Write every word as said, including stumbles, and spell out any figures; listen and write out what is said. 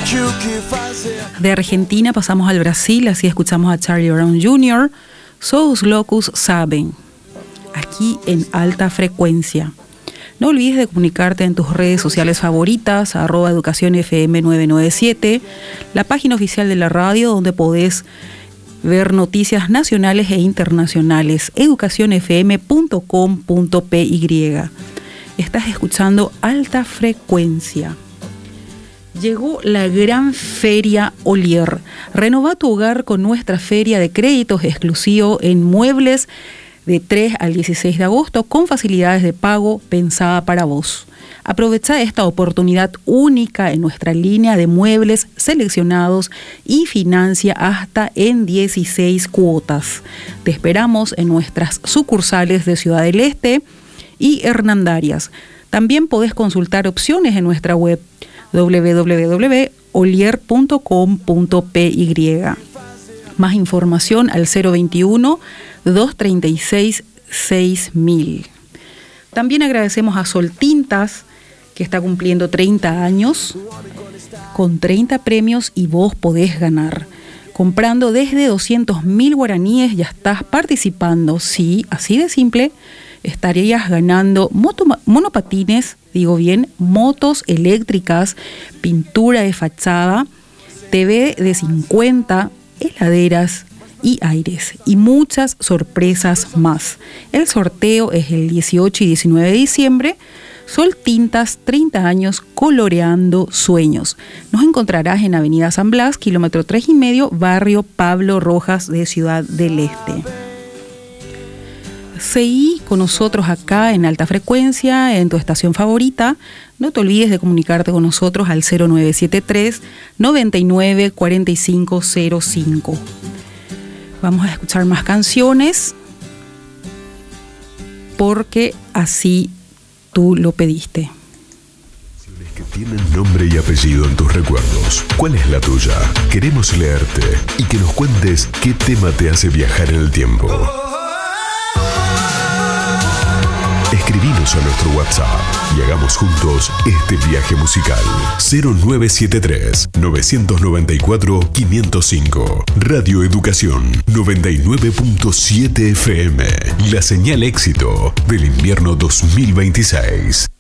De Argentina pasamos al Brasil, así escuchamos a Charlie Brown junior Sos locos saben, aquí en Alta Frecuencia. No olvides de comunicarte en tus redes sociales favoritas, arroba educación F M nueve nueve siete, la página oficial de la radio donde podés ver noticias nacionales e internacionales, educación f m punto com punto p y. Estás escuchando Alta Frecuencia. Llegó la gran Feria Olier. Renova tu hogar con nuestra feria de créditos exclusivo en muebles de tres al dieciséis de agosto con facilidades de pago pensada para vos. Aprovecha esta oportunidad única en nuestra línea de muebles seleccionados y financia hasta en dieciséis cuotas. Te esperamos en nuestras sucursales de Ciudad del Este y Hernandarias. También podés consultar opciones en nuestra web doble u doble u doble u punto olier punto com punto p y. Más información al cero veintiuno, doscientos treinta y seis, seis mil. También agradecemos a Sol Tintas, que está cumpliendo treinta años, con treinta premios y vos podés ganar. Comprando desde doscientos mil guaraníes ya estás participando. Sí, así de simple, estarías ganando moto, monopatines, digo bien, motos eléctricas, pintura de fachada, T V de cincuenta, heladeras y aires y muchas sorpresas más. El sorteo es el dieciocho y diecinueve de diciembre. Sol Tintas, treinta años coloreando sueños. Nos encontrarás en Avenida San Blas, kilómetro tres y medio, barrio Pablo Rojas de Ciudad del Este. Seguí con nosotros acá en Alta Frecuencia, en tu estación favorita. No te olvides de comunicarte con nosotros al cero nueve siete tres, noventa y nueve, cuarenta y cinco cero cinco. Vamos a escuchar más canciones porque así tú lo pediste. Que tienen nombre y apellido en tus recuerdos. ¿Cuál es la tuya? Queremos leerte y que nos cuentes qué tema te hace viajar en el tiempo. Escribinos a nuestro WhatsApp y hagamos juntos este viaje musical. cero nueve siete tres, nueve nueve cuatro, cinco cero cinco. Radio Educación noventa y nueve punto siete F M. La señal éxito del invierno dos mil veintiséis.